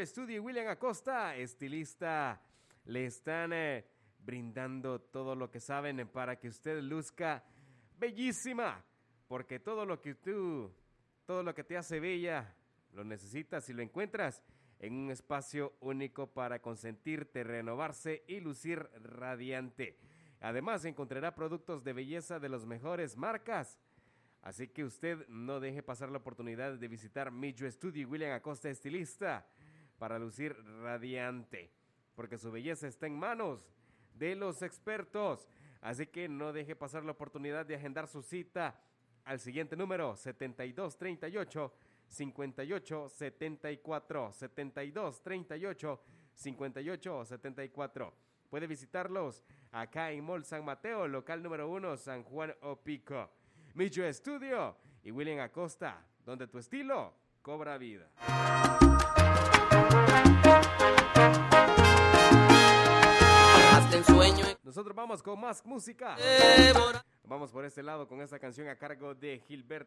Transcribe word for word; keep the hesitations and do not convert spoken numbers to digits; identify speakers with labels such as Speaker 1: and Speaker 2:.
Speaker 1: Millo Studio y William Acosta, estilista, le están eh, brindando todo lo que saben para que usted luzca bellísima, porque todo lo que tú, todo lo que te hace bella, lo necesitas y lo encuentras en un espacio único para consentirte, renovarse y lucir radiante. Además, encontrará productos de belleza de las mejores marcas. Así que usted no deje pasar la oportunidad de visitar Millo Studio y William Acosta, estilista, para lucir radiante, porque su belleza está en manos de los expertos. Así que no deje pasar la oportunidad de agendar su cita al siguiente número, setenta y dos treinta y ocho, cincuenta y ocho setenta y cuatro, setenta y dos treinta y ocho, cincuenta y ocho setenta y cuatro. Puede visitarlos acá en Mall San Mateo, local número uno, San Juan Opico. Millo Studio y William Acosta, donde tu estilo cobra vida.
Speaker 2: Hasta en sueño.
Speaker 1: Nosotros vamos con más música. Vamos por este lado con esta canción a cargo de Gilberto